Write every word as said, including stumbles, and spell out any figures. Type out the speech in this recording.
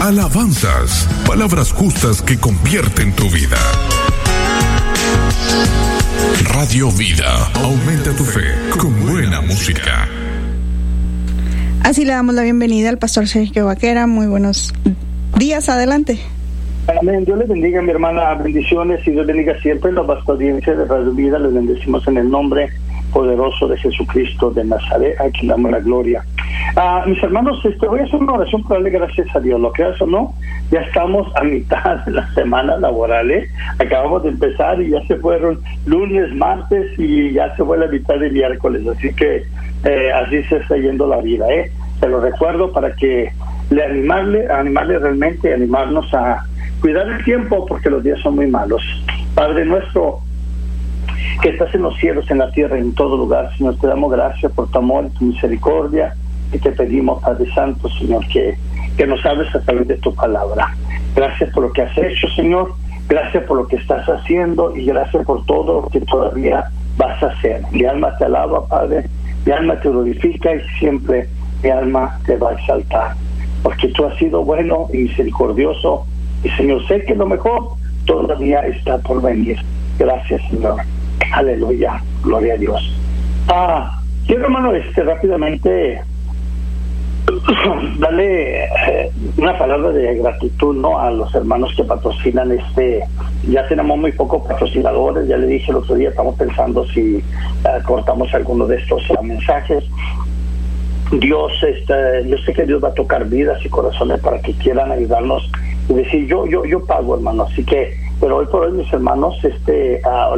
alabanzas, palabras justas que convierten tu vida. Radio Vida, aumenta tu fe con buena música. Así le damos la bienvenida al pastor Sergio Vaquera. Muy buenos días, adelante. Amén. Dios les bendiga, mi hermana. Bendiciones y Dios bendiga siempre la vasta audiencia de Radio Vida. Les bendecimos en el nombre poderoso de Jesucristo de Nazaret, a quien damos la gloria. Ah, mis hermanos, este, voy a hacer una oración para darle gracias a Dios. Lo creas o no, ya estamos a mitad de la semana laboral, ¿eh? Acabamos de empezar y ya se fueron lunes, martes y ya se fue la mitad de miércoles. Así que eh, así se está yendo la vida, ¿eh? Se lo recuerdo para que le animarle, animarle realmente, animarnos a cuidar el tiempo porque los días son muy malos. Padre nuestro, que estás en los cielos, en la tierra, en todo lugar, Señor, te damos gracias por tu amor y tu misericordia y te pedimos, Padre Santo, Señor, que, que nos hables a través de tu palabra. Gracias por lo que has hecho, Señor, gracias por lo que estás haciendo y gracias por todo lo que todavía vas a hacer. Mi alma te alaba, Padre, mi alma te glorifica y siempre mi alma te va a exaltar, porque tú has sido bueno y misericordioso y, Señor, sé que lo mejor todavía está por venir. Gracias, Señor. Aleluya, gloria a Dios. Ah, quiero, hermano, este rápidamente darle eh, una palabra de gratitud, ¿no?, a los hermanos que patrocinan este. Ya tenemos muy pocos patrocinadores. Ya le dije el otro día, estamos pensando si uh, cortamos alguno de estos uh, mensajes. Dios, este, yo sé que Dios va a tocar vidas y corazones para que quieran ayudarnos y decir, yo, yo, yo pago, hermano. Así que, pero hoy por hoy, mis hermanos, este. Uh,